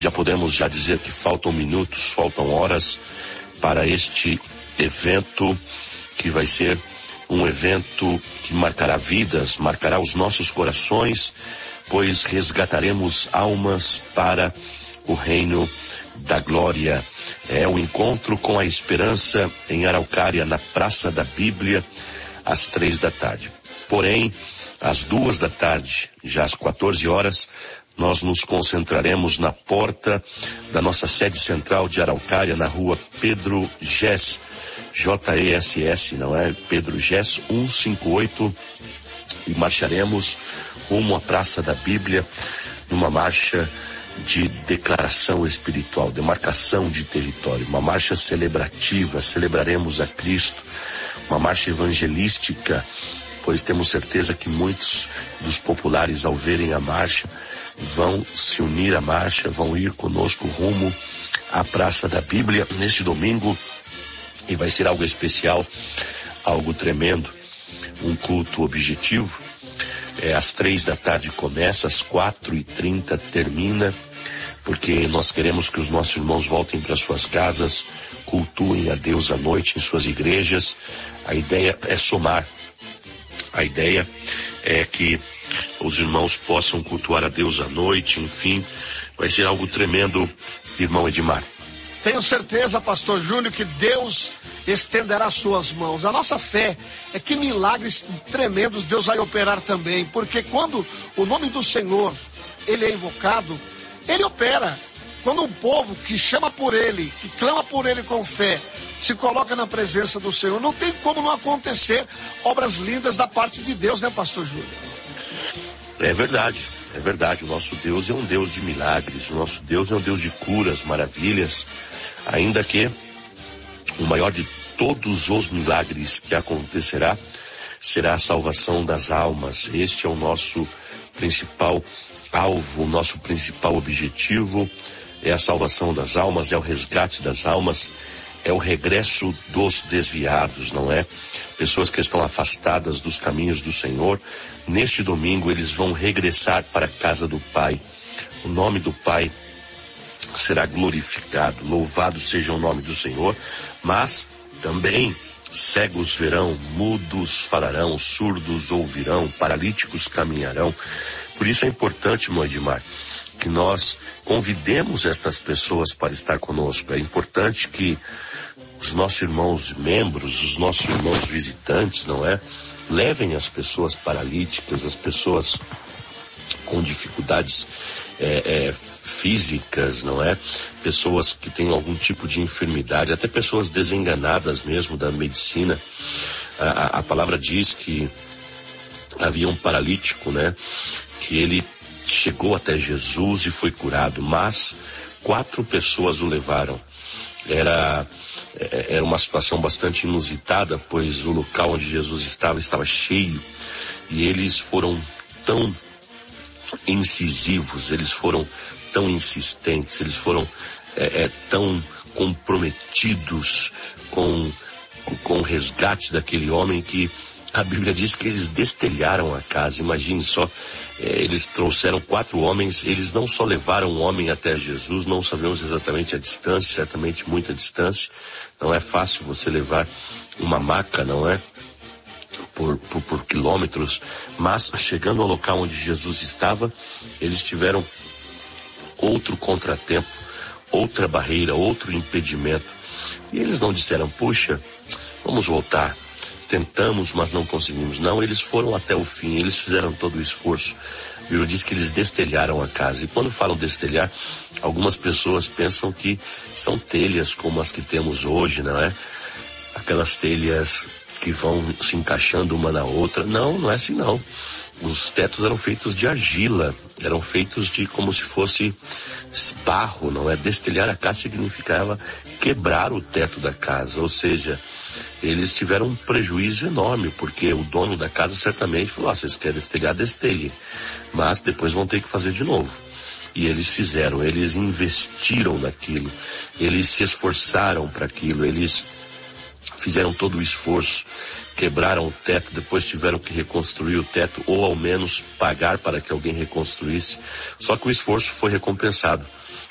Já podemos dizer que faltam minutos, faltam horas para este evento, que vai ser um evento que marcará vidas, marcará os nossos corações, pois resgataremos almas para o reino da glória. É o encontro com a esperança em Araucária, na Praça da Bíblia, às 15h. Porém, às 2h, já às 14 horas, nós nos concentraremos na porta da nossa sede central de Araucária, na rua Pedro Gess, Jess, não é? Pedro Gess 158, e marcharemos rumo à Praça da Bíblia, numa marcha de declaração espiritual, demarcação de território, uma marcha celebrativa. Celebraremos a Cristo, uma marcha evangelística, pois temos certeza que muitos dos populares, ao verem a marcha, vão se unir à marcha, vão ir conosco rumo à Praça da Bíblia neste domingo, e vai ser algo especial, algo tremendo, um culto objetivo. Às 15h começa, às 4h30 termina, porque nós queremos que os nossos irmãos voltem para suas casas, cultuem a Deus à noite em suas igrejas. A ideia é somar, a ideia é que os irmãos possam cultuar a Deus à noite, enfim, vai ser algo tremendo, irmão Edmar. Tenho certeza, pastor Júnior, que Deus estenderá suas mãos. A nossa fé é que milagres tremendos Deus vai operar também, porque quando o nome do Senhor, ele é invocado, ele opera. Quando um povo que chama por ele, que clama por ele com fé, se coloca na presença do Senhor, não tem como não acontecer obras lindas da parte de Deus, né, pastor Júnior? É verdade. O nosso Deus é um Deus de milagres, o nosso Deus é um Deus de curas, maravilhas, ainda que o maior de todos os milagres que acontecerá será a salvação das almas. Este é o nosso principal alvo, o nosso principal objetivo, é a salvação das almas, é o resgate das almas, é o regresso dos desviados, não é? Pessoas que estão afastadas dos caminhos do Senhor, neste domingo eles vão regressar para a casa do Pai. O nome do Pai será glorificado, louvado seja o nome do Senhor, mas também cegos verão, mudos falarão, surdos ouvirão, paralíticos caminharão. Por isso é importante, irmão Edmar, que nós convidemos estas pessoas para estar conosco. É importante que os nossos irmãos membros, os nossos irmãos visitantes, não é? Levem as pessoas paralíticas, as pessoas com dificuldades físicas, não é? Pessoas que têm algum tipo de enfermidade, até pessoas desenganadas mesmo da medicina. A palavra diz que havia um paralítico, né? Que ele chegou até Jesus e foi curado, mas 4 pessoas o levaram. Era uma situação bastante inusitada, pois o local onde Jesus estava cheio, e eles foram tão incisivos, eles foram tão insistentes, eles foram tão comprometidos com o resgate daquele homem, que a Bíblia diz que eles destelharam a casa. Imagine só, eles trouxeram 4 homens, eles não só levaram um homem até Jesus, não sabemos exatamente a distância, certamente muita distância, não é fácil você levar uma maca, não é? Por quilômetros, mas chegando ao local onde Jesus estava, eles tiveram outro contratempo, outra barreira, outro impedimento, e eles não disseram, puxa, vamos voltar. Tentamos, mas não conseguimos. Não, eles foram até o fim, eles fizeram todo o esforço. A Bíblia diz que eles destelharam a casa. E quando falam destelhar, algumas pessoas pensam que são telhas como as que temos hoje, não é? Aquelas telhas que vão se encaixando uma na outra. Não, não é assim não. Os tetos eram feitos de argila, eram feitos de como se fosse barro, não é? Destelhar a casa significava quebrar o teto da casa, ou seja, eles tiveram um prejuízo enorme, porque o dono da casa certamente falou, vocês querem destelhar, destelhem, mas depois vão ter que fazer de novo. E eles fizeram, eles investiram naquilo, eles se esforçaram para aquilo, eles fizeram todo o esforço, quebraram o teto, depois tiveram que reconstruir o teto, ou ao menos pagar para que alguém reconstruísse. Só que o esforço foi recompensado.